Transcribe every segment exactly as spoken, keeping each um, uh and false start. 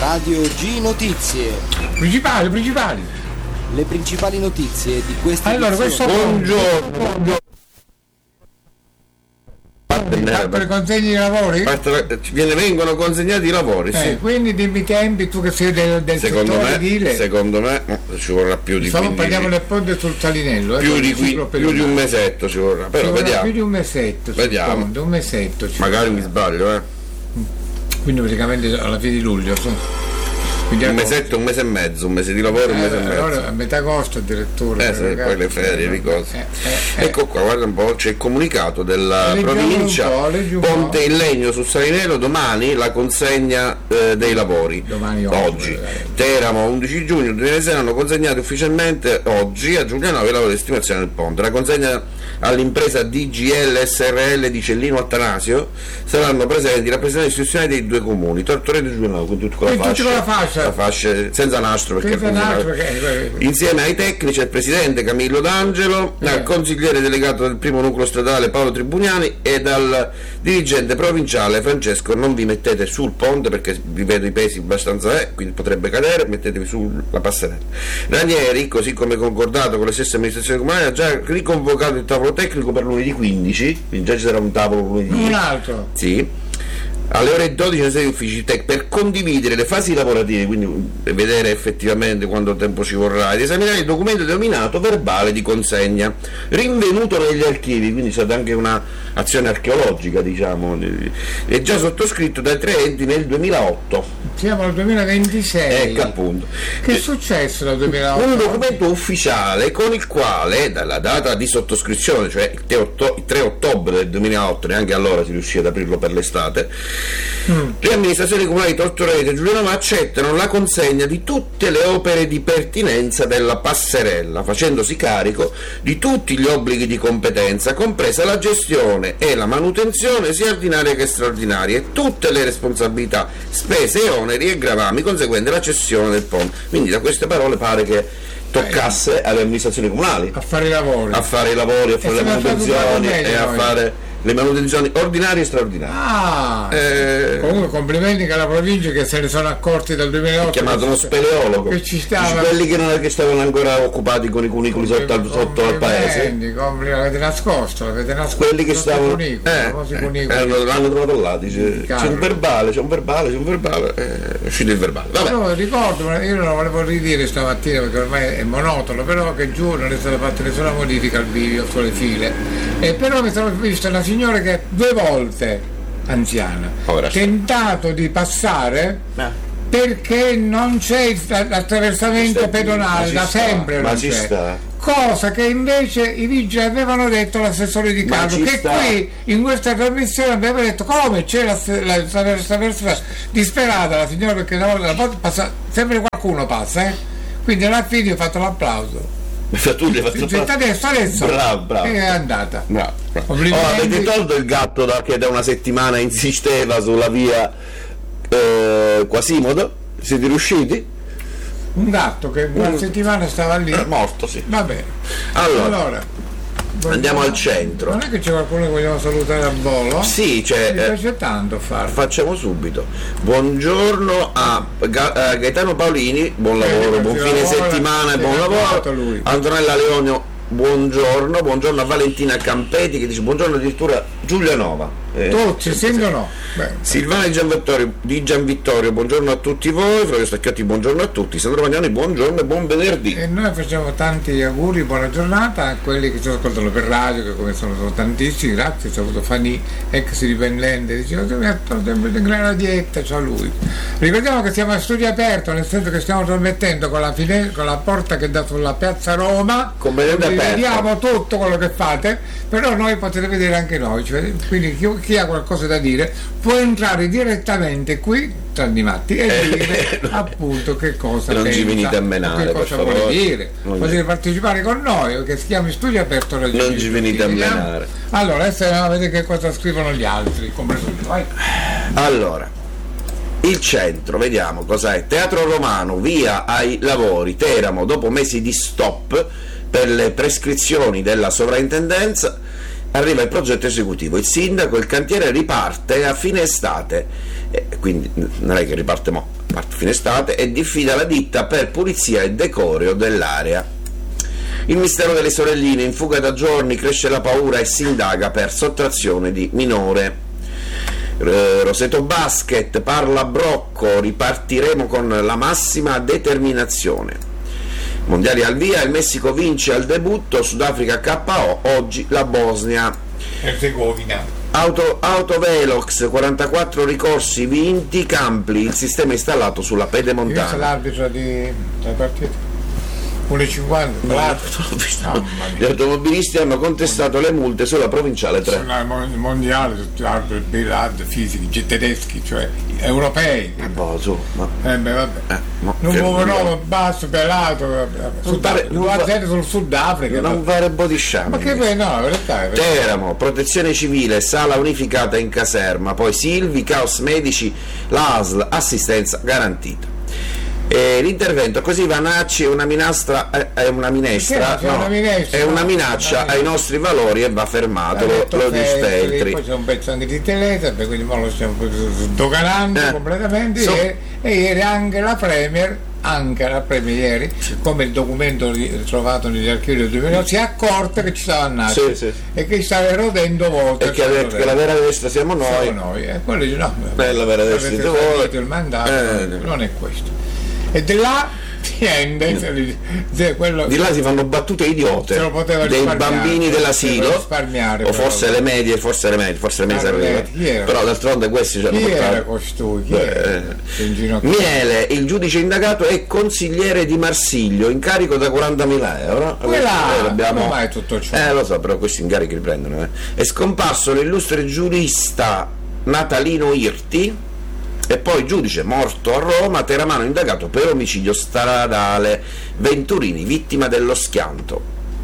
Radio G Notizie. Principali, principali. Le principali notizie di questa Allora, questo buongiorno. buongiorno. Fatto le consegne di lavori? Viene, vengono consegnati i lavori, eh, sì. Quindi dimmi i tempi, tu che sei del, del secondo settore me, edile. Secondo me no, ci vorrà più di Insomma, quindici. parliamo del ponte sul Salinello. Eh, più, di, qui, più di un mesetto ci vorrà, però ci vorrà vediamo. Più di un mesetto, vediamo. Ponte, un mesetto. Magari mi sbaglio, eh. Quindi praticamente alla fine di luglio. Un mesetto, un mese e mezzo, un mese di lavoro, eh, un mese e mezzo. Allora a metà agosto addirittura. Eh, sì, poi le ferie, le cose. Eh, eh, ecco qua, guarda un po', c'è il comunicato della leggiamo provincia, un po', ponte in legno su Salinello, domani la consegna eh, dei lavori. Domani oggi. oggi. Teramo undici giugno duemilasei hanno consegnato ufficialmente oggi a Giulianova i lavori di estimazione del ponte. La consegna all'impresa D G L S R L di Cellino Attanasio saranno presenti i rappresentanti istituzionali dei due comuni, Tortoreto e Giulianova, con tutta con la fascia, con la fascia. La fascia senza nastro, perché, senza nastro perché insieme ai tecnici, al presidente Camillo D'Angelo, eh. al consigliere delegato del primo nucleo stradale Paolo Tribuniani e dal dirigente provinciale Francesco. Non vi mettete sul ponte perché vi vedo i pesi abbastanza, eh, quindi potrebbe cadere, mettetevi sulla passerella. Ranieri, così come concordato con le stesse amministrazioni comunali, ha già riconvocato il tavolo tecnico per lunedì quindici, quindi già ci sarà un tavolo lunedì. Un altro? Sì. Alle ore dodici nei sei uffici tech per condividere le fasi lavorative, quindi vedere effettivamente quanto tempo ci vorrà, ed esaminare il documento denominato verbale di consegna, rinvenuto negli archivi, quindi è stata anche un'azione archeologica, diciamo, è già sottoscritto dai tre enti nel duemilaotto. Siamo al duemilaventisei. Ecco appunto. Che è successo nel duemilaotto? Un documento ufficiale con il quale, dalla data di sottoscrizione, cioè il tre ottobre del duemilaotto, neanche allora si riuscì ad aprirlo per l'estate, mm. le amministrazioni comunali di Tortoreto e Giulianova accettano la consegna di tutte le opere di pertinenza della passerella, facendosi carico di tutti gli obblighi di competenza, compresa la gestione e la manutenzione sia ordinaria che straordinaria, e tutte le responsabilità, spese e oneri e gravami conseguenti alla cessione del ponte. Quindi da queste parole pare che toccasse alle amministrazioni comunali a fare i lavori, a fare i lavori, a fare le manutenzioni e a fare le manutenzioni ordinarie e straordinarie. Ah, eh, comunque complimenti alla provincia che se ne sono accorti dal duemilaotto. È chiamato uno speleologo, che ci stava, quelli che non è che stavano ancora occupati con i cunicoli sotto al, sotto al paese. L'avete nascosto, l'avete nascosto. Quelli che stavano cunicoli, eh, eh, eh, l'hanno trovato là, dice c'è un verbale, c'è un verbale, c'è un verbale, eh, è uscito il verbale. Vabbè. No, ricordo, io non lo volevo ridire stamattina perché ormai è monotono, però che giù non è stata fatta nessuna modifica al video sulle file. E però mi sono visto una signora che due volte anziana ha tentato di passare eh. perché non c'è l'attraversamento pedonale da sempre, ma non ci c'è. Sta. Cosa che invece i vigili avevano detto all'assessore di Carlo, che sta. Qui in questa trasmissione aveva detto come c'è l'attraversamento disperata la signora, perché una volta, una volta passa, sempre qualcuno passa, eh? Quindi alla fine ho fatto l'applauso. Tu hai fatto adesso, adesso bravo, bravo. È andata. Bravo, bravo. Oh, avete tolto il gatto da, che da una settimana insisteva sulla via eh, Quasimodo? Siete riusciti? Un gatto che una mm. settimana stava lì. È morto, sì. Va bene. Allora, allora andiamo al centro. Non è che c'è qualcuno che vogliamo salutare a volo? Sì, c'è. Mi piace tanto farlo. Facciamo subito. Buongiorno a Gaetano Paolini, buon lavoro, eh, buon fine lavoro, settimana e buon lavoro. Lui. Antonella Leonio, buongiorno, buongiorno a Valentina Campeti che dice buongiorno addirittura Giulianova. Eh, Tutti, sentono. Silvana di Gian Vittorio, di Gian Vittorio, buongiorno a tutti voi. Flavio Stacchiotti, buongiorno a tutti. Sandro Magnani, buongiorno e buon venerdì. E noi facciamo tanti auguri, buona giornata a quelli che ci ascoltano per radio, che come sono, sono tantissimi. Grazie, ci ha avuto Fanny, ex dipendente, diceva mi ha sempre la dieta, c'ha lui. Ricordiamo che siamo a studio aperto, nel senso che stiamo trasmettendo con la, fine, con la porta che dà sulla piazza Roma, vediamo tutto quello che fate, però noi potete vedere anche noi, cioè, quindi chi, chi ha qualcosa da dire può entrare direttamente qui tra di Matti e dire appunto che cosa non pensa, ci venite a menare, che cosa vuole dire, potete partecipare con noi perché si chiama Studio Aperto Radio. Non ci venite a menare. Allora adesso andiamo a vedere che cosa scrivono gli altri, compreso io. Vai. Allora, il centro, vediamo cos'è. Teatro Romano, via ai lavori. Teramo, dopo mesi di stop per le prescrizioni della sovrintendenza, arriva il progetto esecutivo, il sindaco, il cantiere riparte a fine estate, eh, quindi non è che riparte mo', parte fine estate, e diffida la ditta per pulizia e decorio dell'area. Il mistero delle sorelline, in fuga da giorni, cresce la paura e si indaga per sottrazione di minore. Roseto Basket, parla Brocco, ripartiremo con la massima determinazione. Mondiali al via, il Messico vince al debutto, Sudafrica K O, oggi la Bosnia. Erzegovina. Auto, Autovelox, quarantaquattro ricorsi vinti, Campli, il sistema installato sulla Questo è pedemontana. l'arbitro di della partita. uno e cinquanta. Gli automobilisti hanno contestato le multe sulla provinciale tre. Sono mondiali, tutti arbitri, bilard, fisici, tedeschi, cioè europei. Eh, boh, su, ma... Eh, beh, vabbè. Eh, mo- non che- muovono basso, pelato, pare- non fa- due a zero sul Sudafrica. non fare body shaming. Ma che poi no, in realtà è vero. Teramo, protezione civile, sala unificata in caserma, poi Silvi, caos medici, l'A S L, assistenza garantita. E l'intervento così Vanacci è una minastra, è una minestra, Perché? C'è no, una minestra, è una no? minaccia ai nostri valori e va fermato, lo, detto lo dice Feltri, Feltri. poi c'è un pezzo anche di Telesa, quindi ora lo stiamo sdoganando Eh. completamente. So- e, e ieri anche la Premier, anche la Premier ieri, come il documento ri- trovato negli archivi del duemila, si è accorta che ci stava andando Sì, sì. e che stava erodendo voto. E che, ha detto che la vera destra siamo noi. Siamo noi. E quello dice no, Eh, la vera destra avete siete voi. tradito il mandato, Eh. non è questo. E di là tiende, cioè, quello Di là si fanno battute idiote Se lo poteva dei risparmiare, bambini se lo dell'asilo, poteva risparmiare, o però. forse le medie, forse le medie, forse le medie Ah, sarebbero chi era? però d'altronde questi ci hanno chi era portato. costui? Chi Beh, era? Si inginocchiava. Miele, il giudice indagato è consigliere di Marsiglio, incarico da quarantamila euro. Quella, Eh, dobbiamo- come mai tutto ciò? Eh lo so, però questi incarichi li prendono. Eh. È scomparso l'illustre giurista Natalino Irti. E poi giudice morto a Roma, Teramano indagato per omicidio stradale, Venturini vittima dello schianto.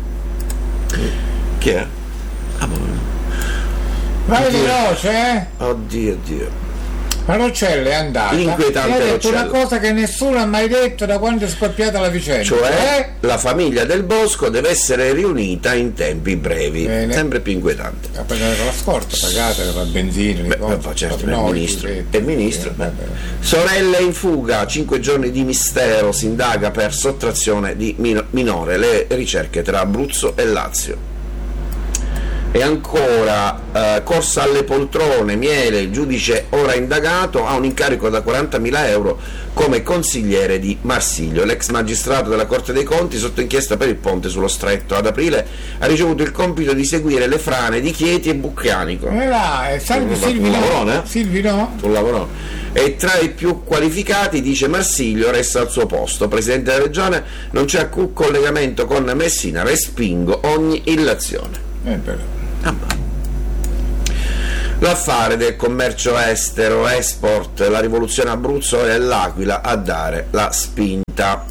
Chi è? Ah, boh. Vai Oddio. veloce, eh? Oddio, oddio. La Roccella è andata Inquietante e ha detto Roccella. una cosa che nessuno ha mai detto da quando è scoppiata la vicenda. Cioè, Eh? la famiglia del Bosco deve essere riunita in tempi brevi. Bene. Sempre più inquietante. A prendere la scorta pagata, la benzina, le Beh, cose. beh, certo, è No, il ministro. sì, È il ministro. sì, beh. vabbè. Sorelle in fuga, cinque giorni di mistero, si indaga per sottrazione di min- minore, le ricerche tra Abruzzo e Lazio. E ancora eh, corsa alle poltrone, Miele, il giudice ora indagato, ha un incarico da quarantamila euro come consigliere di Marsiglio. L'ex magistrato della Corte dei Conti sotto inchiesta per il ponte sullo Stretto. Ad aprile ha ricevuto il compito di seguire le frane di Chieti e Bucchianico. E là, e salve Un Silvi lavorone, no? eh? Silvi no? Sul lavoro. E tra i più qualificati, dice Marsiglio, resta al suo posto. Presidente della Regione, non c'è alcun collegamento con Messina, respingo ogni illazione. Eh, però. L'affare del commercio estero, export, la rivoluzione Abruzzo e l'Aquila a dare la spinta.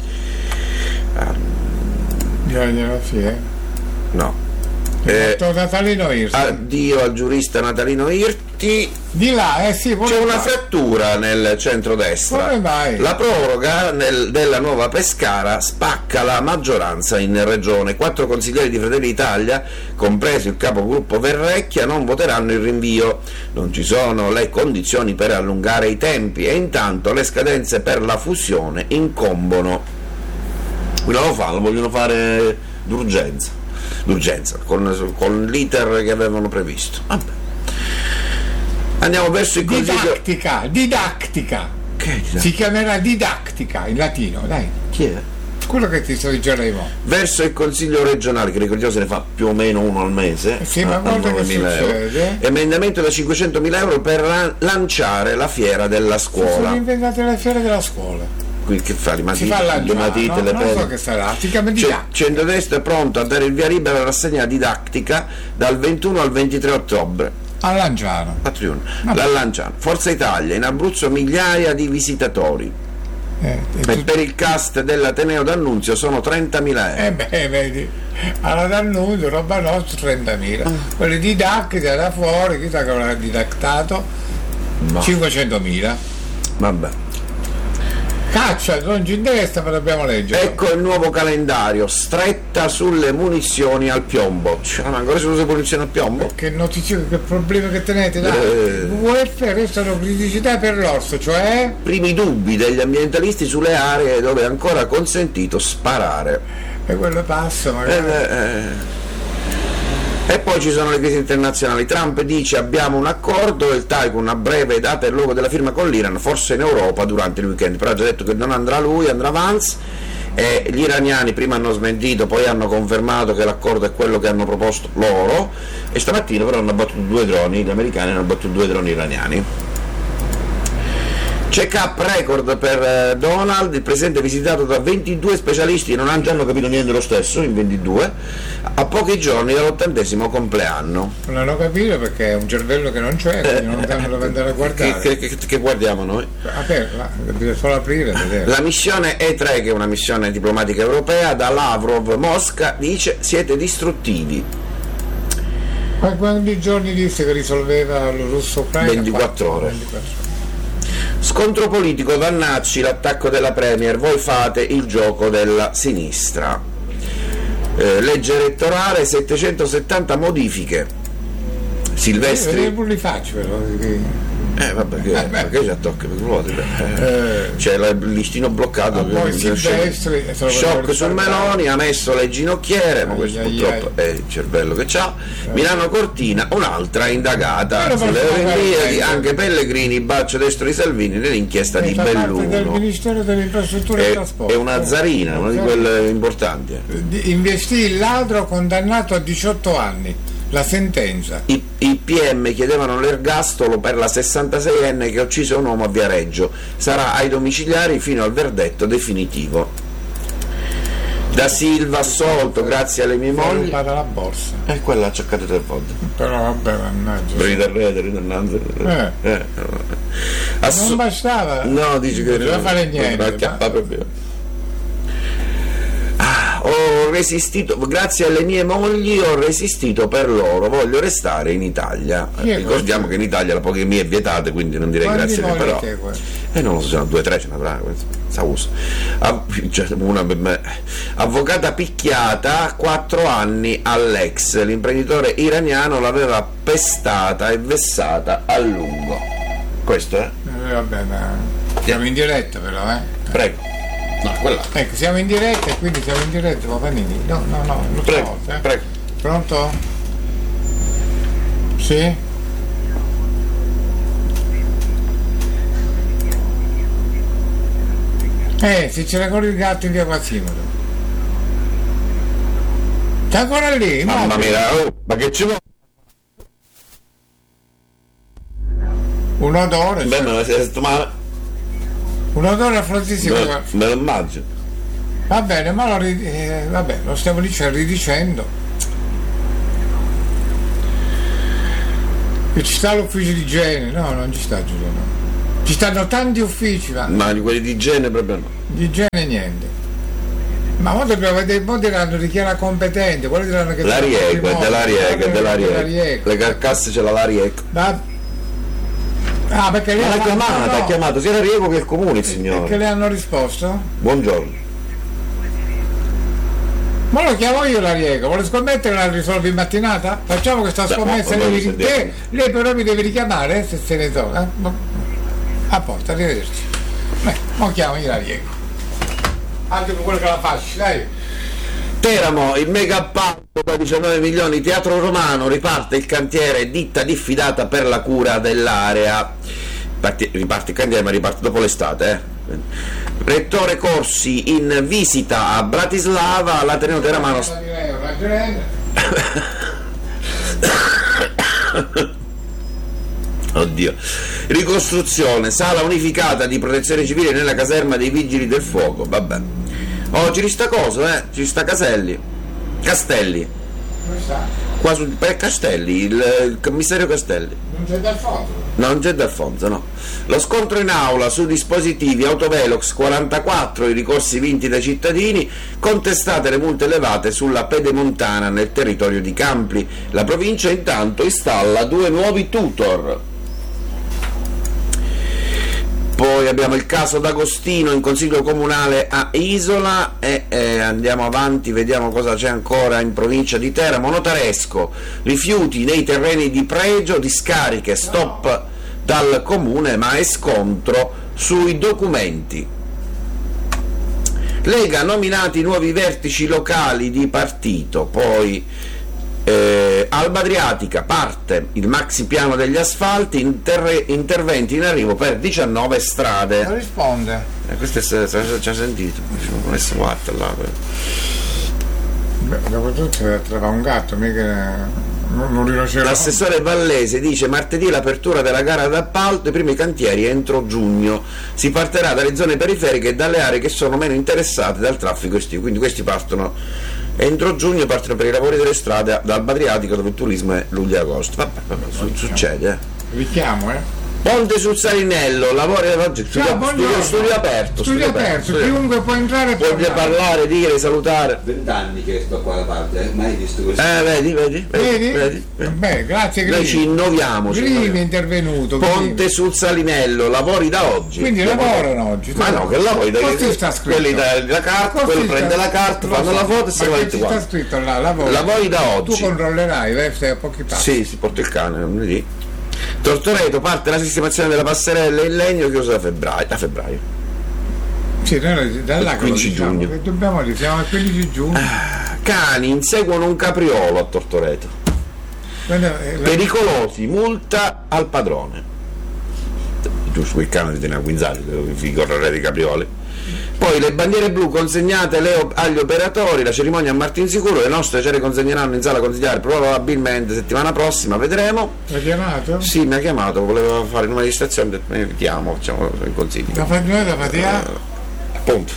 Bisogna sì, eh. No. Eh, Eh, Natalino Irsi. addio al giurista Natalino Irti. Di là, eh sì, C'è una frattura nel centrodestra. Come mai? La proroga nel- della nuova Pescara spacca la maggioranza in regione. Quattro consiglieri di Fratelli d'Italia, compreso il capogruppo Verrecchia, non voteranno il rinvio. Non ci sono le condizioni per allungare i tempi e intanto le scadenze per la fusione incombono. Qui non lo fanno, lo vogliono fare d'urgenza. D'urgenza, con, con l'iter che avevano previsto. Vabbè. Andiamo verso il consiglio. Didattica, didattica. Che è? Si chiamerà didattica in latino, dai. Chi è? Quello che ti sto dicendo. Verso il consiglio regionale, che ricordiamo se ne fa più o meno uno al mese. Sì, ma a- a guarda che novemila euro. succede. Emendamento da cinquecentomila euro per la- lanciare la fiera della Si sono scuola. inventate le fiere della scuola. Qui che fa? Le Si matite, fa la le, matite, no? le Non so penne. che sarà, si chiama C- didattica. Centrodestra è pronto a dare il via libera alla rassegna didattica dal ventuno al ventitré ottobre. A Lanciano. A Triuno. La Lanciano. Forza Italia, in Abruzzo migliaia di visitatori. Eh, e E tu- per il cast dell'Ateneo d'Annunzio sono trentamila euro. eh beh, vedi, alla D'Annunzio, roba nostra, trentamila. Ah. Quelli didattica da fuori, chissà che avrà didactato, Ma- cinquecentomila. Vabbè. Caccia, non ci interessa, ma dobbiamo leggere. Ecco il nuovo calendario, stretta sulle munizioni al piombo. Cioè, ma ancora si usa munizioni al piombo? Che notizia, che problema che tenete? Dai, Eh. W F restano criticità per l'orso, cioè? Primi dubbi degli ambientalisti sulle aree dove è ancora consentito sparare. E quello passa, magari. Eh, eh. E poi ci sono le crisi internazionali. Trump dice abbiamo un accordo, il Tycoon a breve data il luogo della firma con l'Iran, forse in Europa durante il weekend, però ha già detto che non andrà lui, andrà Vance. E gli iraniani prima hanno smentito, poi hanno confermato che l'accordo è quello che hanno proposto loro, e stamattina però hanno abbattuto due droni, gli americani hanno abbattuto due droni iraniani. Check-up record per Donald, il presidente visitato da ventidue specialisti, non hanno già hanno capito niente lo stesso, in ventidue, a pochi giorni dall'ottantesimo compleanno. Non hanno capito perché è un cervello che non c'è, quindi non sanno dove andare a guardare. Che, che, che, che guardiamo noi? Aperla, bisogna solo aprire e vedere. La missione E tre, che è una missione diplomatica europea, da Lavrov Mosca dice siete distruttivi. Ma quanti giorni disse che risolveva il russo-ucraino? ventiquattro ore. ventiquattro. Scontro politico, Vannacci, l'attacco della Premier, voi fate il gioco della sinistra. Eh, legge elettorale, settecentosettanta modifiche. Silvestri. Io li faccio però. Eh vabbè, che, Eh, che già tocca per vuoto. Eh. C'è la- il listino bloccato. Ah, poi che- Silvestri, che- se lo shock voglio su risparmiare. Meloni, ha messo le ginocchiere, ma Ai, questo ai, purtroppo ai. è il cervello che c'ha. Milano Cortina, un'altra indagata Quello sulle posso fare Olimpiadi, questo. anche Pellegrini, braccio destro di Salvini nell'inchiesta di Fa parte del Belluno. Ministero delle Infrastrutture e È, Trasporti. è una zarina, una di quelle importanti. Di- Investì il ladro condannato a diciotto anni. La sentenza. I, I P M chiedevano l'ergastolo per la sessantaseienne che ha ucciso un uomo a Viareggio. Sarà ai domiciliari fino al verdetto definitivo. Da Silva assolto grazie alle mie mogli. Rubata la borsa. E quella ha cercato tre volte. Però vabbè, mannaggia. Ritornate, ritornate. Eh. Eh. Assu- Non bastava. No, dici che non doveva fare niente. non acchiappa proprio. Ah, ho resistito, grazie alle mie mogli ho resistito per loro, voglio restare in Italia. Chi è Eh, ricordiamo questo? che in Italia la polimia è vietata, quindi non direi Quanti grazie, mogli però. te, questo? Eh non lo so, sono due o tre, ce ne avrà, sa uso. Ah, cioè, una per me. Avvocata picchiata, quattro anni all'ex. L'imprenditore iraniano l'aveva pestata e vessata a lungo. Questo è? Eh, vabbè, ma siamo in diretta però, eh. Prego. No, quella. Ecco, siamo in diretta e quindi siamo in diretta, ma Vanini. No, no, no, non Prego, so, eh. prego. Pronto? Sì? Eh, se c'era ancora il gatto in via Quasimodo. C'è ancora lì? Mamma immobile? mia, oh, ma che ci vuole? Un odore, Beh, me la settimana. un odore affrontissimo. Me, me lo immagino. Va bene, ma lo, ri- eh, vabbè, lo stiamo dicendo, ridicendo. Che ci sta l'ufficio di igiene? No, non ci sta Giulio, no. Ci stanno tanti uffici, ma Ma di quelli di igiene proprio no. di igiene niente. Ma ora dobbiamo vedere, poi diranno di chi è la competente, quelli diranno che La sono Riego, è matrimoni, della Riego, è della della Riego. Riego. Le carcasse ce l'ha la Riego. Ma- Ah, perché lei Ma l'ha ha chiamata, ha chiamato sia la Riego che il comune, il Perché signore. le hanno risposto? Buongiorno. Ma lo chiamo io la Riego, vuole scommettere la risolvi in mattinata? Facciamo questa Beh, scommessa, ma- ma lei, mi lei, sentiamo. lei però mi deve richiamare eh, se se ne so. Eh? A posto, arrivederci. Beh, mo chiamo io la Riego. Anche per quello che la faccio, dai. Teramo, il mega appalto da diciannove milioni, Teatro Romano, riparte il cantiere, ditta diffidata per la cura dell'area. Parti- riparte il cantiere, ma riparte dopo l'estate, eh. Rettore Corsi in visita a Bratislava, l'Ateneo Teramano. Oddio. Ricostruzione, sala unificata di protezione civile nella caserma dei vigili del fuoco. Vabbè. Oh, ci sta cosa, eh? Ci sta Caselli. Castelli. Dove sta? Qua sul per Castelli, il, il commissario Castelli. Non c'è dal foto. Non c'è D'Alfonso, no. Lo scontro in aula su dispositivi Autovelox quarantaquattro, i ricorsi vinti dai cittadini, contestate le multe elevate sulla pedemontana nel territorio di Campli. La provincia intanto installa due nuovi tutor. Poi abbiamo il caso D'Agostino in consiglio comunale a Isola e eh, andiamo avanti, vediamo cosa c'è ancora in provincia di Teramo. Notaresco, rifiuti nei terreni di pregio, discariche, stop dal comune ma è scontro sui documenti. Lega nominati nuovi vertici locali di partito. Poi eh, Alba Adriatica, parte il maxi piano degli asfalti, interre- interventi in arrivo per diciannove strade. Non risponde. Eh, questo è, ci ha sentito, non è guarda là. Beh, dopo tutto trova un gatto, mica non, non riconosceva. L'assessore Vallese dice martedì l'apertura della gara d'appalto, i primi cantieri entro giugno, si partirà dalle zone periferiche e dalle aree che sono meno interessate dal traffico estivo, quindi questi partono entro giugno, partono per i lavori delle strade ad Alba Adriatica dove il turismo è luglio e agosto. Vabbè, vabbè, su- succede eh. Richiamo, eh. Ponte sul Salinello, lavori oggi, studio, Ciao, studio, studio aperto, studio aperto, studio chiunque può entrare e può parlare, dire, salutare. Vent'anni che sto qua da parte, eh? Mai visto così. Eh, vedi, vedi, Vedi? vedi, vedi. Beh, grazie Noi ci Grini. innoviamo. ci Grini è innoviamo. intervenuto. Ponte Grini. sul Salinello, lavori da oggi. Quindi lavorano oggi. Ma no, che lavori da Così sta scritto. quelli dà la carta, Così quello sta- prende la carta, lo fanno so, la foto e se ma va che tutti ci sta quanti. scritto là, lavori. Lavori da oggi. Tu controllerai, vai, stai a pochi passi. Sì, si porta il cane, non mi dica. Tortoreto, parte la sistemazione della passerella in legno chiusa da febbraio. Da febbraio. Sì, noi da là che lo quindici diciamo, giugno. che dobbiamo dire, siamo al quindici giugno. Cani inseguono un capriolo a Tortoreto. Guarda, eh, la- Pericolosi, multa al padrone. Giusto, quel cane di tenere guinzati, vi correre di caprioli. Poi le bandiere blu consegnate le- agli operatori, la cerimonia a Martinsicuro, le nostre ce le consegneranno in sala consigliare probabilmente settimana prossima, vedremo. l'ha chiamato? Sì, mi ha chiamato, voleva fare il numero di stazione, ho detto, eh, chiamo, facciamo i consigli. La fai la fatica? Appunto.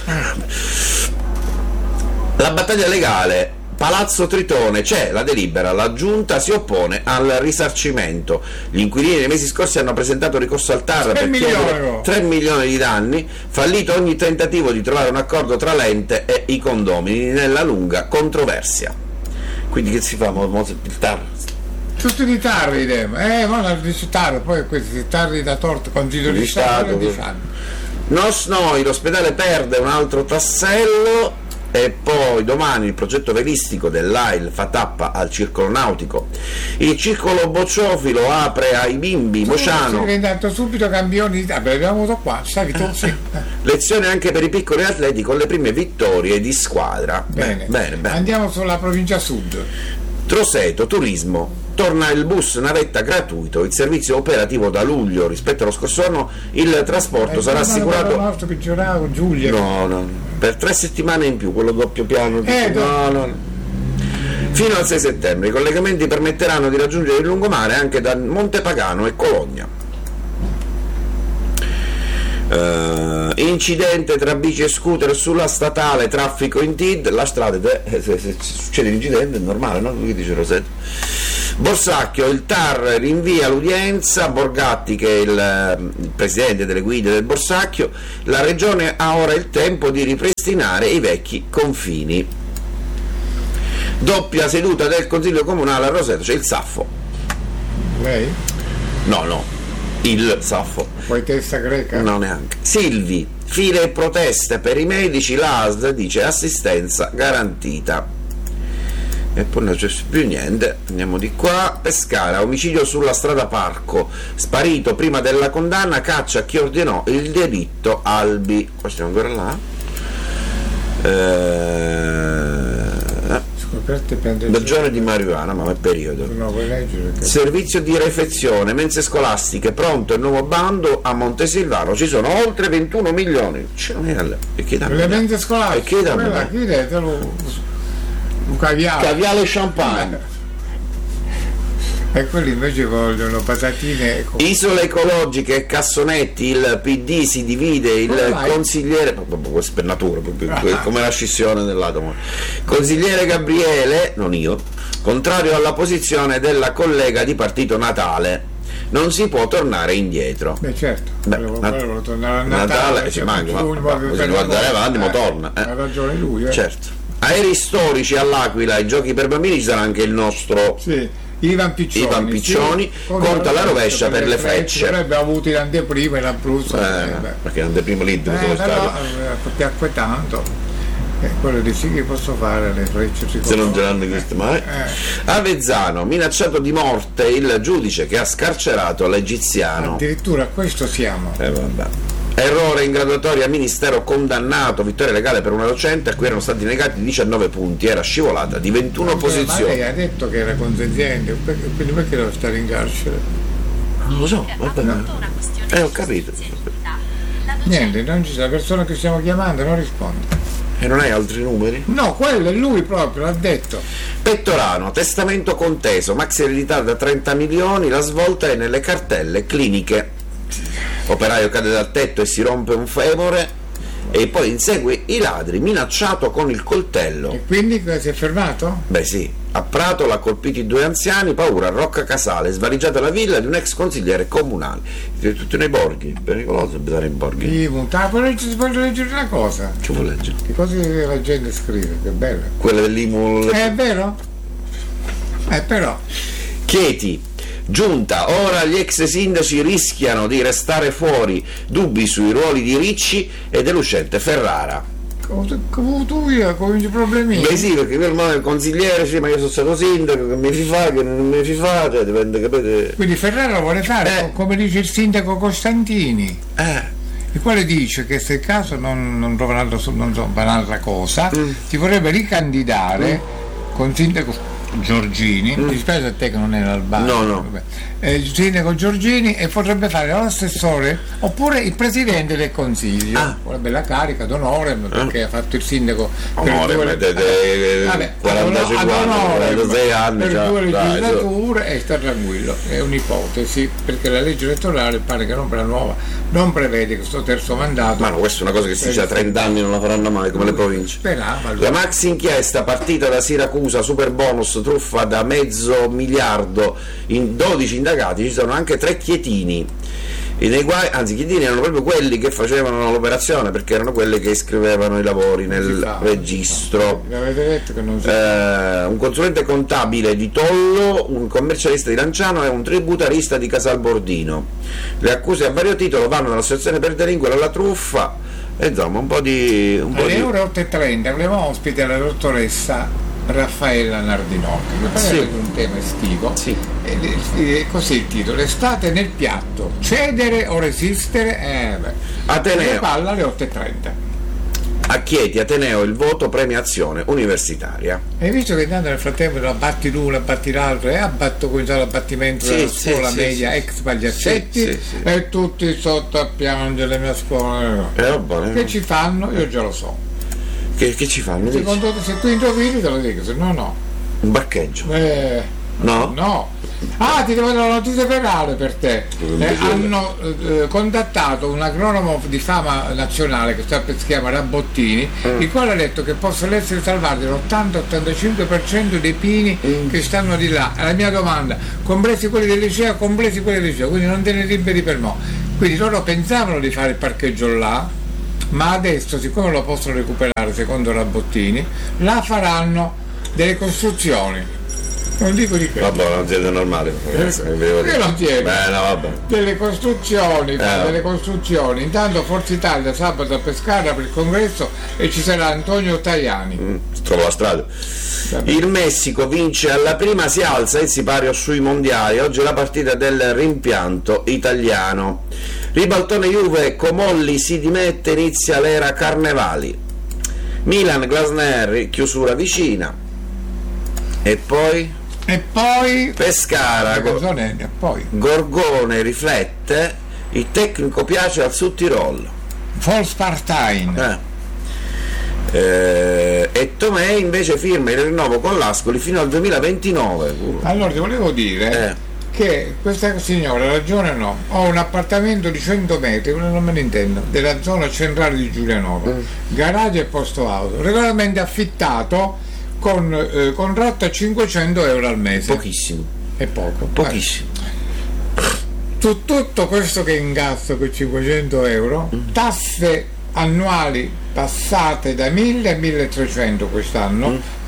La battaglia legale, Palazzo Tritone, c'è la delibera, la giunta si oppone al risarcimento. Gli inquilini nei mesi scorsi hanno presentato ricorso al T A R tre per milioni. chiedere tre milioni di danni, fallito ogni tentativo di trovare un accordo tra l'ente e i condomini nella lunga controversia. Quindi che si fa? Mo, mo, il T A R? Tutti di tardi, idem. Eh, ma la dice tardi, poi questi tardi da torto, consiglio di Di Stato, Stato, di sì. Stato. Nos noi, l'ospedale perde un altro tassello. E poi domani il progetto velistico dell'A I L fa tappa al circolo nautico. Il circolo bocciofilo apre ai bimbi Sei Mociano. diventato subito campione d'Italia, l'abbiamo avuto qua, sai tu? Sì. Lezione anche per i piccoli atleti con le prime vittorie di squadra. Bene. bene, bene. Andiamo sulla provincia sud. Troseto, turismo. Torna il bus navetta gratuito, il servizio operativo da luglio rispetto allo scorso anno, il trasporto Eh, sarà ma assicurato. il nostro peggioravo, Giulia. No, no, per tre settimane in più, quello doppio piano. Eh, no, no, no. Fino al sei settembre i collegamenti permetteranno di raggiungere il lungomare anche da Montepagano e Cologna. Uh, incidente tra bici e scooter sulla statale, traffico in T I D, la strada, eh, se, se succede l'incidente è normale, no? Che dice Rosetto? Borsacchio, il T A R rinvia l'udienza, Borgatti che è il, il presidente delle guide del Borsacchio, la regione ha ora il tempo di ripristinare i vecchi confini. Doppia seduta del Consiglio Comunale a Roseto, c'è il Saffo. Lei? No, no, il Saffo. Poi testa greca? No, neanche. Silvi, file e proteste per i medici, l'A S D dice assistenza garantita. E poi non c'è più niente, andiamo di qua. Pescara, omicidio sulla strada Parco, sparito prima della condanna, caccia chi ordinò il delitto Albi. Qua stiamo ancora là. Eh, Scoperte per Bergione di marijuana, ma è periodo. No, vuoi leggere? Perché... Servizio di refezione, mense scolastiche, pronto il nuovo bando a Montesilvano, ci sono oltre ventuno milioni. E chi dà? Le mense scolastiche, E chi dà? quella, chi detelo? Un caviale. Caviale e champagne. E quelli invece vogliono patatine e co- Isole ecologiche e cassonetti, il P D si divide, il Come mai? consigliere, proprio questo per natura, proprio come la scissione dell'atomo. Consigliere Gabriele, non io, contrario alla posizione della collega di partito Natale. Non si può tornare indietro. Beh, certo. Beh, volevo, Nat- volevo tornare a Natale, Natale, ci cioè, manca, ma- giugno, ma voglio bisogna tornare guardare a- avanti, ma eh, torna, eh. Ha ragione lui, eh. Certo. Aerei storici all'Aquila, i giochi per bambini, ci sarà anche il nostro Sì, Ivan Piccioni, Ivan Piccioni sì, conta la rovescia per le frecce. Avrebbe avuto l'anteprima in Abruzzo. Eh, eh, perché l'anteprima lì dove sono eh, stato. però, eh, piacque tanto. Eh, quello di sì che posso fare le frecce se non ce l'hanno queste mai. Eh. Avezzano, minacciato di morte il giudice che ha scarcerato l'egiziano. Addirittura a questo siamo. Eh, vabbè. Errore in graduatoria, ministero condannato, vittoria legale per una docente a cui erano stati negati diciannove punti, era scivolata di ventuno Ma posizioni. lei ha detto che era consenziente, quindi perché deve stare in carcere? Non lo so, vabbè. Eh, ho capito. Niente, non ci, la persona che stiamo chiamando non risponde. E non hai altri numeri? No, quello è lui proprio, l'ha detto. Pettorano, testamento conteso, maxi eredità da trenta milioni, la svolta è nelle cartelle cliniche. Operaio cade dal tetto e si rompe un femore e poi insegue i ladri, minacciato con il coltello. E quindi si è fermato? Beh sì, a Prato l'ha colpiti due anziani, paura a Rocca Casale, svaligiata la villa di un ex consigliere comunale. Tutti nei borghi, pericoloso abitare in borghi. Sì, mutato, però ci si può leggere una cosa. Che vuol leggere? Che cosa la gente scrive, che bello. Quella dell'I M U. Eh, è vero? Eh però. Chieti. Giunta, ora gli ex sindaci rischiano di restare fuori, dubbi sui ruoli di Ricci e dell'uscente Ferrara. Come tu io cominci i problemi? Beh sì, perché per me il consigliere, sì, ma io sono stato sindaco, che mi fi fa, che non mi fi fa, cioè dipende, capite? Quindi Ferrara vuole fare, Eh. come dice il sindaco Costantini, Eh, il quale dice che se il caso non, non trova un'altra, non trova un'altra cosa, Mm. si vorrebbe ricandidare con sindaco Giorgini, mi dispiace a te che non era al bar, No, no. vabbè. Eh, il sindaco Giorgini, e potrebbe fare o l'assessore oppure il presidente del consiglio. Ah. Una bella carica d'onore perché ha fatto il sindaco per Onore, due- mettete, eh, vabbè, quarantacinque ad onore, anni, quarantasei anni, per già, due dai, legislature e sta tranquillo, è un'ipotesi perché la legge elettorale pare che non per la nuova non prevede questo terzo mandato. ma no, questa è una cosa che si dice da trenta anni non la faranno mai, come le province. Sperava lui. La maxi inchiesta partita da Siracusa, super bonus, truffa da mezzo miliardo, in dodici indagati ci sono anche tre chietini. E nei guai, anzi i chietini erano proprio quelli che facevano l'operazione, perché erano quelli che iscrivevano i lavori nel fa, registro. L'avete detto che non si Eh, un consulente contabile di Tollo, un commercialista di Lanciano e un tributarista di Casalbordino. Le accuse a vario titolo vanno dall'associazione per delinquere alla truffa, e insomma un po' di... Un po' alle di... ore otto e trenta avremo ospite la dottoressa Raffaella Nardinocchi che parla Sì. di un tema estivo. Sì. E, e così il titolo: estate nel piatto, cedere o resistere? Eh, beh. Ateneo. Ne parla alle otto e trenta. A Chieti, Ateneo, il voto premiazione universitaria. Hai visto che intanto nel frattempo la batti l'uno, batti l'altro e abbatto cominciato l'abbattimento Sì, della sì, scuola sì, media sì. ex Pagliaccetti, Sì, sì, sì. e tutti sotto a piangere le mie scuole. Eh, va bene. Che ci fanno? Io già lo so. Che, che ci fanno? Dici? Secondo te, se tu indovini te lo dico, se no no. Un barcheggio. Eh, No? no. Ah, ti devo dare una notizia penale per te. Eh, hanno eh, contattato un agronomo di fama nazionale che sta per- si chiama Rabottini, Mm. il quale ha detto che possono essere salvati l'ottanta ottantacinque per cento dei pini Mm. che stanno di là. La mia domanda, compresi quelli del liceo, compresi quelli del liceo, quindi non te ne liberi per mo'. Quindi loro pensavano di fare il parcheggio là, ma adesso, siccome lo possono recuperare secondo Rabottini, là faranno delle costruzioni. Non dico di che. Vabbè, non siete normali. ragazzi, Eh, vi devo dire. io non chiedo. Beh, no, vabbè. Delle costruzioni, fa Eh. delle costruzioni. Intanto Forza Italia sabato a Pescara per il congresso e ci sarà Antonio Tajani. Mm, trovo la strada. Vabbè. Il Messico vince alla prima, si alza il sipario sui mondiali. Oggi è la partita del rimpianto italiano. Ribaltone Juve, Comolli si dimette, inizia l'era Carnevali. Milan, Glasner, chiusura vicina. E poi E poi Pescara, la Go- canzone, e poi Gorgone riflette, il tecnico piace al Sud Tirol. Volkspartein. Eh. Eh, e Tomei invece firma il rinnovo con l'Ascoli fino al duemilaventinove. Uh. Allora ti volevo dire Eh. che questa signora ha ragione o no? Ho un appartamento di cento metri, non me ne intendo, della zona centrale di Giulianova, Mm. garage e posto auto, regolarmente affittato con eh, contratto a cinquecento euro al mese. Pochissimo, È poco. pochissimo. Su tutto questo che ingasso con cinquecento euro, tasse annuali passate da mille a milletrecento quest'anno,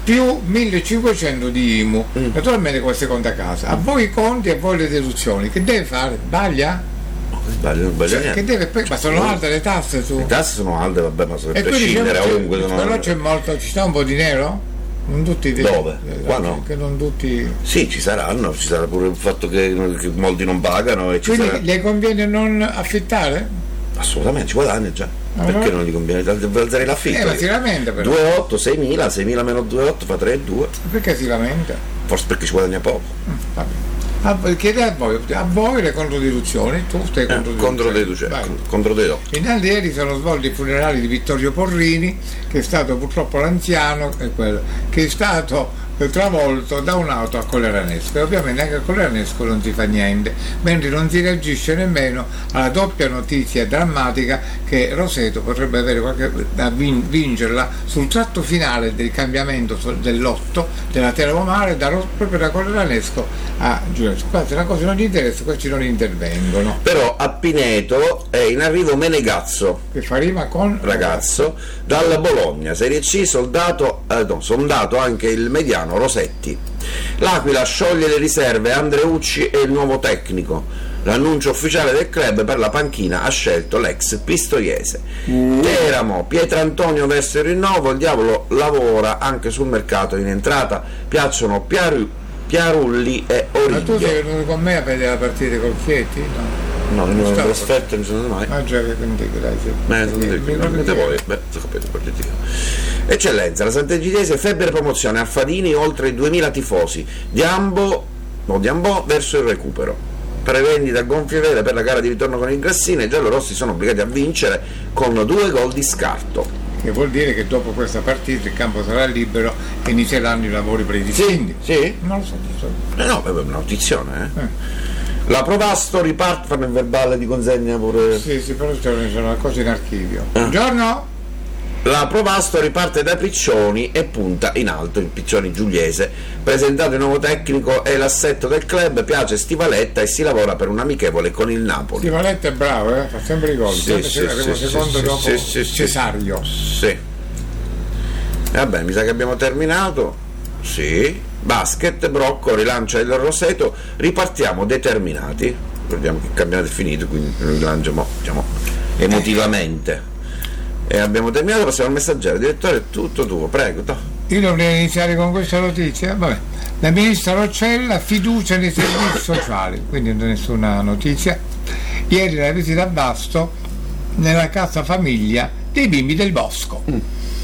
più millecinquecento di I M U, mm. naturalmente come seconda casa. A voi i conti e a voi le deduzioni. Che deve fare? Sbaglia? Sbaglio, non sbaglio Cioè, niente. che deve, ma sono alte le tasse su? Le tasse sono alte, vabbè, ma sono E per quindi c'è, prescindere, c'è, ovunque sono però alte. c'è molto, ci sta un po' di nero? Non tutti dei, Dove? eh, Qua no. Che non tutti. Sì, ci saranno, ci sarà pure il fatto che, che molti non pagano e ci Quindi sarà. le conviene non affittare? Assolutamente, ci guadagna già. Ah, Perché no? non gli conviene alzare l'affitto? Eh, ma si lamenta però. due virgola otto, seimila, seimila meno due virgola otto fa tre virgola due. Perché si lamenta? Forse perché ci guadagna poco. Mm, vabbè. A, chiede a voi, a voi le controdeduzioni, tu stai Eh, controdeduzioni. controdedotti. Intanto ieri sono svolti i funerali di Vittorio Porrini, che è stato purtroppo l'anziano, è quello, che è stato travolto da un'auto a Colleranesco, e ovviamente anche a Colleranesco non si fa niente, mentre non si reagisce nemmeno alla doppia notizia drammatica che Roseto potrebbe avere qualche, da vin, vincerla sul tratto finale del cambiamento del lotto della Terramare da, proprio da Colleranesco a Giuliano. Qua se una cosa non gli interessa, questi non intervengono. Però a Pineto è in arrivo Menegazzo, Che fa rima con ragazzo, dalla Bologna, Serie C, soldato, eh, no, sondato anche il mediano Rosetti. L'Aquila scioglie le riserve, Andreucci è il nuovo tecnico. L'annuncio ufficiale del club: per la panchina ha scelto l'ex pistoiese. Mm. Teramo, Pietrantonio verso il rinnovo, il diavolo lavora anche sul mercato in entrata, piacciono Piaru, Piarulli e Origlio. Ma tu sei venuto con me a vedere la partita con Chieti? No. No, non ho trasferto, non sono mai. Ah già, quindi grazie. Ma non voi, beh, capito, per Dio. Eccellenza, la Sant'Egidiese, febbre promozione, Alfadini, oltre duemila tifosi, Diambo, no, Diambo verso il recupero. Prevendita a gonfie vele per la gara di ritorno con il Grassino, i giallorossi sono obbligati a vincere con due gol di scarto. Che vuol dire che dopo questa partita il campo sarà libero e inizieranno i lavori per i distinti. Sì, sì. Non lo so. Eh no, è una notizione, eh. eh. La Provasto riparte, fanno il verbale di consegna pure. Sì, sì, però ci sono cose in archivio. Eh. Buongiorno! La Provasto riparte da Piccioni e punta in alto il Piccioni Giuliese. Presentato il nuovo tecnico e l'assetto del club, piace Stivaletta e si lavora per un amichevole con il Napoli. Stivaletta è bravo, eh? Fa sempre i gol. Sì, sì, arriva sì, secondo sì, dopo sì, sì, Cesario. Sì. Vabbè, mi sa che abbiamo terminato. Sì. Basket, Brocco rilancia il Roseto, ripartiamo determinati. Vediamo che il campionato è finito, quindi rilanciamo, diciamo, emotivamente. E abbiamo terminato, passiamo al Messaggero. Direttore, tutto tuo, prego. To. Io dovrei iniziare con questa notizia. Vabbè. La ministra Roccella, fiducia nei servizi sociali, quindi non è nessuna notizia. Ieri la visita a Vasto nella casa famiglia dei bimbi del Bosco. Mm.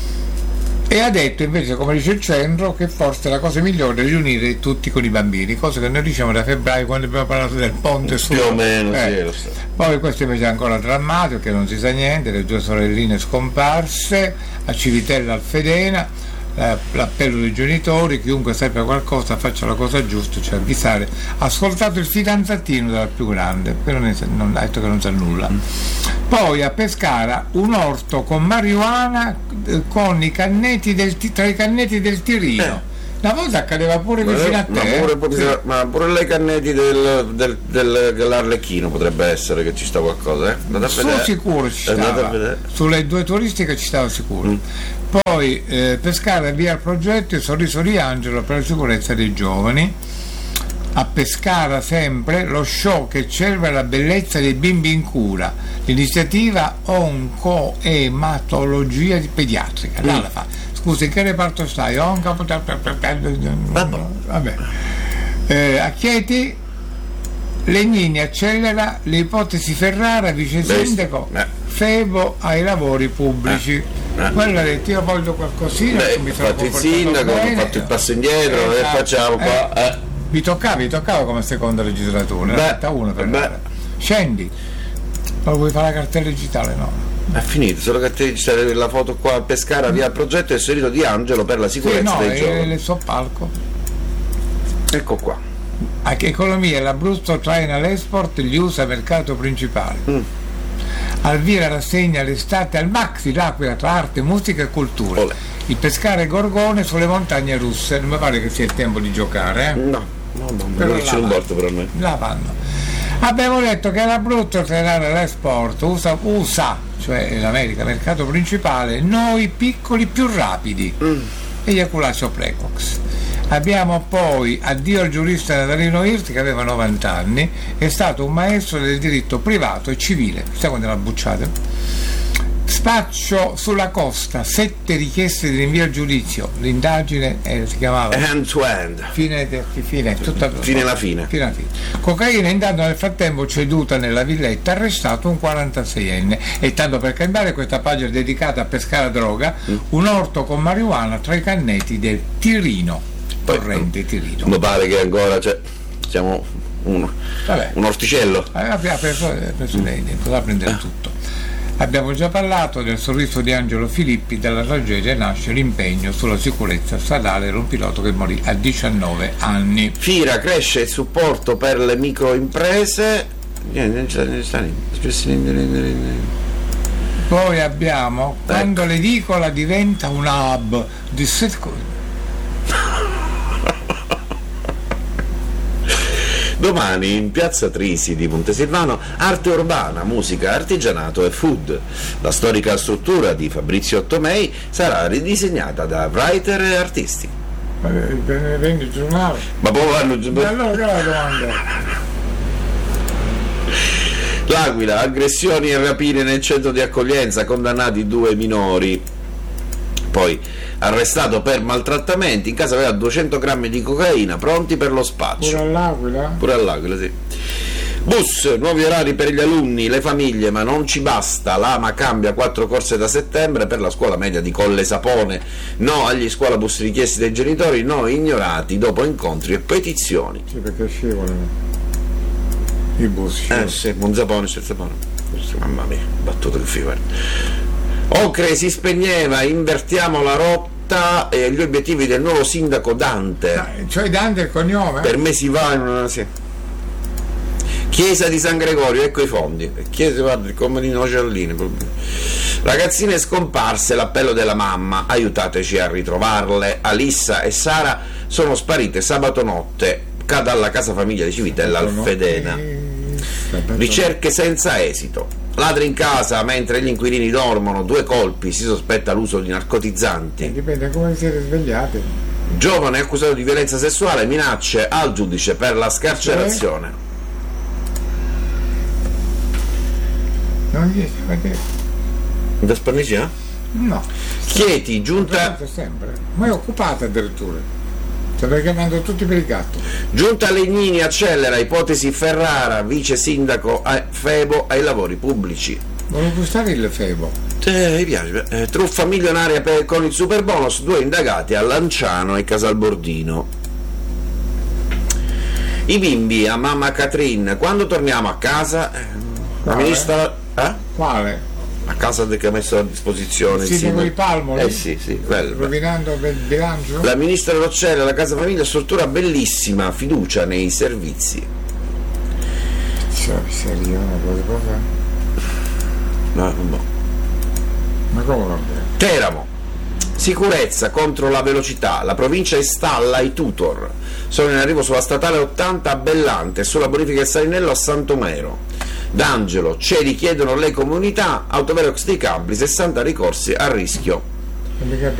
E ha detto invece, come dice il centro, che forse la cosa migliore è riunire tutti con i bambini, cosa che noi diciamo da febbraio quando abbiamo parlato del ponte su. Più o meno, eh. sì, lo so. Poi questo invece è ancora drammatico, che non si sa niente, le due sorelline scomparse, a Civitella Alfedena, l'appello dei genitori, chiunque sappia qualcosa faccia la cosa giusta, cioè avvisare. Ha ascoltato il fidanzatino della più grande, però non ha detto che non sa nulla. Poi a Pescara un orto con marijuana con i cannetti del, tra i cannetti del Tirino. Eh. Una volta accadeva pure ma vicino a te. Ma pure, pure, sì. ma pure lei cannetti del, del, del, dell'Arlecchino potrebbe essere che ci sta qualcosa, eh? Andate a vedere. Su sicuro ci stava. Sulle due turistiche ci stava sicuro. Mm. Poi eh, Pescara avvia il progetto Il sorriso di Angelo per la sicurezza dei giovani. A Pescara sempre lo show che celebra la bellezza dei bimbi in cura, l'iniziativa oncoematologia pediatrica. Là mm. la fa. Scusa, in che reparto stai? Onco... Vabbè. Eh, a Chieti Legnini accelera le ipotesi Ferrara, vice sindaco, eh. Febo ai lavori pubblici. Eh. Eh. Quella ha detto io voglio qualcosina. Beh, mi sono fatto il sindaco, ho fatto il passo indietro, e facciamo qua. Eh. Eh. Vi toccava, vi toccava come seconda legislatura, ne ha uno per beh. Scendi, ma vuoi fare la cartella digitale? No. È finito, solo che te c'è la foto qua a Pescara via il progetto e il sorriso di Angelo per la sicurezza sì, no, dei giovani. Nel suo palco. Ecco qua. Anche economia, l'Abruzzo traina l'export, gli U S A mercato principale. Mm. Al via la rassegna l'estate al Maxi, l'Aquila tra arte, musica e cultura. Olè. Il Pescara e Gorgone sulle montagne russe, non mi pare che sia il tempo di giocare, eh? No, no, no, non c'è un bordo per me. La vanno. Abbiamo detto che l'Abruzzo trainerà l'export, U S A, U S A, cioè l'America, mercato principale, noi piccoli più rapidi. Mm. eiaculatio precox. Abbiamo poi addio al giurista Natalino Irti che aveva novanta anni, è stato un maestro del diritto privato e civile. Sai quando la bucciate? Spaccio sulla costa, sette richieste di rinvio al giudizio, l'indagine eh, si chiamava Hand to hand. Fine, de, fine, tutta, fine la fine. fine alla fine. Cocaina intanto nel frattempo ceduta nella villetta, arrestato un quarantaseienne. E tanto per cambiare questa pagina dedicata a pescare droga, mm. un orto con marijuana tra i canneti del Tirino. Torrente Tirino. Mi pare che ancora c'è, siamo un, un orticello. Abbiamo preso, preso lei, poteva prendere tutto. Abbiamo già parlato del sorriso di Angelo Filippi, dalla tragedia nasce l'impegno sulla sicurezza stradale, era un pilota che morì a diciannove anni. Fira, cresce il supporto per le microimprese. Poi abbiamo ecco. Quando l'edicola diventa un hub di set... Domani in piazza Trisi di Montesilvano, arte urbana, musica, artigianato e food. La storica struttura di Fabrizio Tomei sarà ridisegnata da writer e artisti. Ma prendi il giornale? Ma poi vanno giù. Allora che è la domanda? L'Aquila, aggressioni e rapine nel centro di accoglienza, condannati due minori. Poi arrestato per maltrattamenti, in casa aveva duecento grammi di cocaina pronti per lo spaccio. Pure all'Aquila? Pure all'Aquila, sì. Bus, nuovi orari per gli alunni, le famiglie, ma non ci basta. L'Ama cambia quattro corse da settembre per la scuola media di Colle Sapone. No agli scuolabus richiesti dai genitori, no ignorati dopo incontri e petizioni. Sì, perché scivolano i bus. Scivolano. Eh sì, Monzapone, Sapone. Mamma mia, battuto che figo. Ocre si spegneva, invertiamo la rotta e gli obiettivi del nuovo sindaco Dante. Ah, cioè Dante è il cognome? Per me si va in una... Sì. Chiesa di San Gregorio, ecco i fondi. Chiesa, guarda, il comune di Nocellini. Ragazzine scomparse, l'appello della mamma, aiutateci a ritrovarle. Alissa e Sara sono sparite sabato notte dalla casa famiglia di Civitella Alfedena. Ricerche senza esito. Ladri in casa mentre gli inquilini dormono, due colpi, si sospetta l'uso di narcotizzanti. Eh, dipende come siete svegliati. Giovane accusato di violenza sessuale, minacce al giudice per la scarcerazione. Non riesco a vedere. Da Sparnicia? No. Chieti, giunta. Sempre. Ma è occupata addirittura. Stai chiamando tutti per il gatto. Giunta Legnini accelera, ipotesi Ferrara, vice sindaco a Febo ai lavori pubblici. Volevo gustare il Febo. Eh, mi piace. Eh, truffa milionaria per, con il super bonus, due indagati a Lanciano e Casalbordino. I bimbi a mamma Catrin, quando torniamo a casa? Eh, la ministra. Eh? Quale? A casa che ha messo a disposizione il sindaco di Palmo, eh sì, sì, quello. Rovinando il bilancio. La ministra Roccella, la casa famiglia, struttura bellissima, fiducia nei servizi. Cioè, serio, cosa? No, no. Ma come va bene? Teramo. Sicurezza contro la velocità, la provincia installa i tutor. Sono in arrivo sulla statale ottanta a Bellante e sulla bonifica del Salinello a Santomero. D'Angelo, cedi chiedono le comunità, autovelox di Cabli, sessanta ricorsi a rischio.